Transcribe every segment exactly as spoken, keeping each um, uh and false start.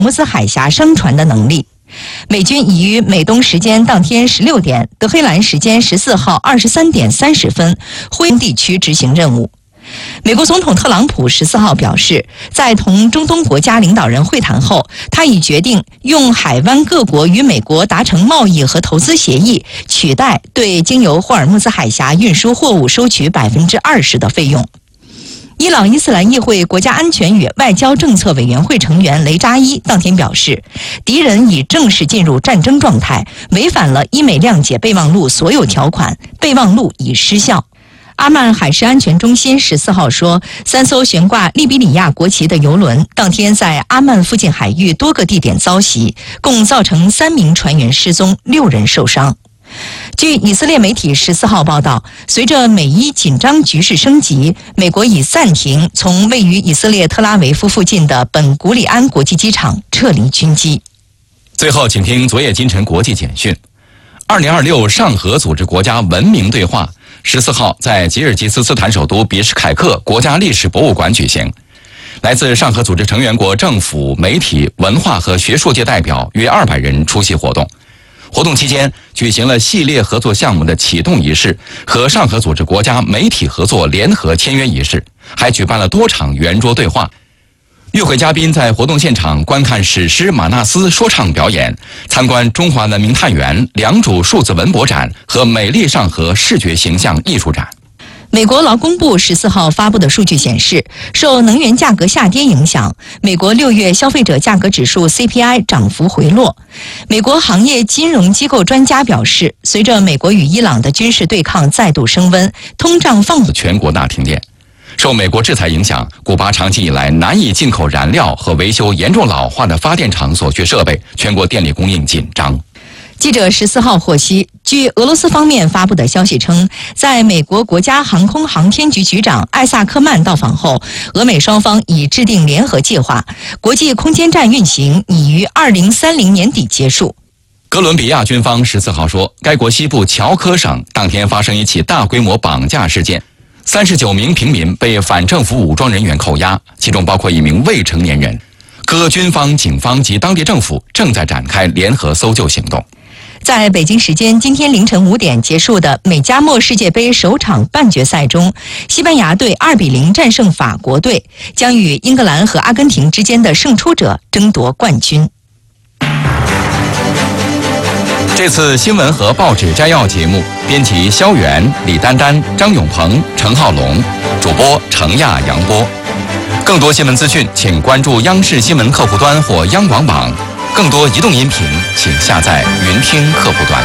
穆斯海峡商船的能力。美军已于美东时间当天十六点、德黑兰时间十四号二十三点三十分辉地区执行任务。美国总统特朗普十四号表示，在同中东国家领导人会谈后，他已决定用海湾各国与美国达成贸易和投资协议，取代对经由霍尔木兹海峡运输货物收取百分之二十的费用。伊朗伊斯兰议会国家安全与外交政策委员会成员雷扎伊当天表示，敌人已正式进入战争状态，违反了伊美谅解备忘录所有条款，备忘录已失效。阿曼海事安全中心十四号说，三艘悬挂利比里亚国旗的油轮当天在阿曼附近海域多个地点遭袭，共造成三名船员失踪，六人受伤。据以色列媒体十四号报道，随着美伊紧张局势升级，美国已暂停从位于以色列特拉维夫附近的本古里安国际机场撤离军机。 最后，请听昨夜今晨国际简讯。二零二六上合组织国家文明对话十四号在吉尔吉斯斯坦首都比什凯克国家历史博物馆举行。来自上合组织成员国政府、媒体、文化和学术界代表约二百人出席活动。活动期间举行了系列合作项目的启动仪式和上合组织国家媒体合作联合签约仪式，还举办了多场圆桌对话。与会嘉宾在活动现场观看史诗马纳斯说唱表演，参观中华文明探源、良渚数字文博展和美丽上合视觉形象艺术展。 美国劳工部十四号发布的数据显示，受能源价格下跌影响，美国六月消费者价格指数 C P I 涨幅回落。美国行业金融机构专家表示，随着美国与伊朗的军事对抗再度升温，通胀放缓。 全国大停电。受美国制裁影响，古巴长期以来难以进口燃料和维修严重老化的发电厂所需设备，全国电力供应紧张。 记者十四号获悉，据俄罗斯方面发布的消息称，在美国国家航空航天局局长艾萨克曼到访后，俄美双方已制定联合计划，国际空间站运行已于二零三零年底结束。 哥伦比亚军方十四号说，该国西部乔科省当天发生一起大规模绑架事件，三十九名平民被反政府武装人员扣押，其中包括一名未成年人。各军方、警方及当地政府正在展开联合搜救行动。 在北京时间今天凌晨五点结束的美加墨世界杯首场半决赛中，西班牙队二比零战胜法国队，将与英格兰和阿根廷之间的胜出者争夺冠军。 这次新闻和报纸摘要节目，编辑肖元、李丹丹、张永鹏、陈浩龙，主播程亚、杨波。更多新闻资讯，请关注央视新闻客户端或央广网。更多移动音频，请下载云听客户端。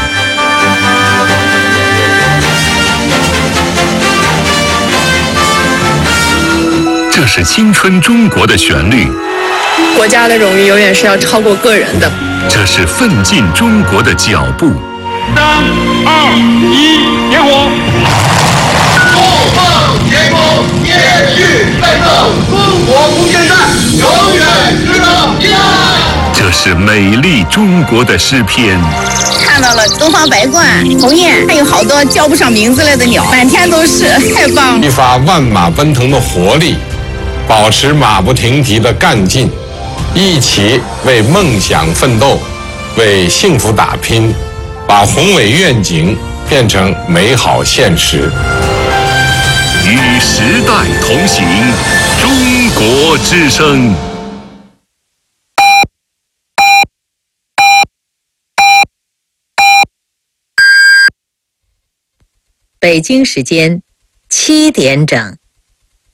这是青春中国的旋律， 国家的荣誉永远是要超过个人的。 这是奋进中国的脚步。 三二一，点火！ 后方前锋，继续奋斗，中国空间站永远值得依赖。 这是美丽中国的诗篇。 看到了东方白鹳、鸿雁，还有好多叫不上名字来的鸟，满天都是，太棒了！ 激发万马奔腾的活力，保持马不停蹄的干劲，一起为梦想奋斗，为幸福打拼，把宏伟愿景变成美好现实。 与时代同行，中国之声。 北京时间七点整。